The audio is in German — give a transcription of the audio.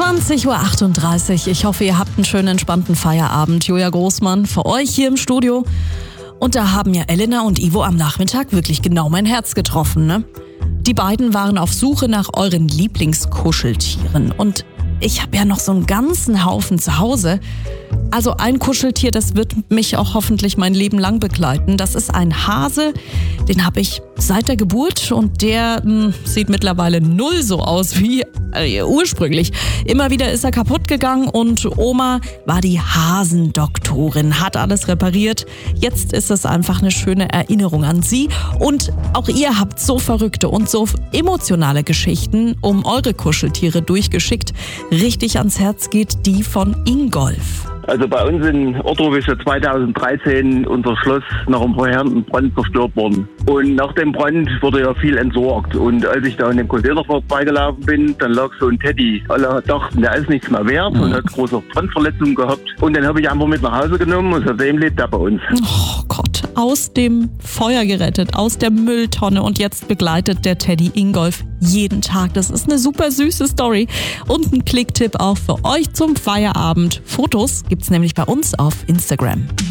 20:38 Uhr. Ich hoffe, ihr habt einen schönen, entspannten Feierabend. Julia Großmann für euch hier im Studio. Und da haben ja Elena und Ivo am Nachmittag wirklich genau mein Herz getroffen, ne? Die beiden waren auf Suche nach euren Lieblingskuscheltieren. Und ich habe ja noch so einen ganzen Haufen zu Hause. Also ein Kuscheltier, das wird mich auch hoffentlich mein Leben lang begleiten. Das ist ein Hase, den habe ich seit der Geburt und der sieht mittlerweile null so aus wie ursprünglich. Immer wieder ist er kaputt gegangen und Oma war die Hasendoktorin, hat alles repariert. Jetzt ist es einfach eine schöne Erinnerung an sie. Und auch ihr habt so verrückte und so emotionale Geschichten um eure Kuscheltiere durchgeschickt. Richtig ans Herz geht die von Ingolf. Also bei uns in Otto ist ja 2013 unser Schloss nach einem verheerenden Brand zerstört worden. Und nach dem Brand wurde ja viel entsorgt. Und als ich da an dem Container vorbeigelaufen bin, dann lag so ein Teddy. Alle dachten, der ist nichts mehr wert und hat große Brandverletzungen gehabt. Und den habe ich einfach mit nach Hause genommen und seitdem lebt er bei uns. Oh Gott, aus dem Feuer gerettet, aus der Mülltonne und jetzt begleitet der Teddy Ingolf jeden Tag. Das ist eine super süße Story und ein Klicktipp auch für euch zum Feierabend. Fotos gibt's nämlich bei uns auf Instagram.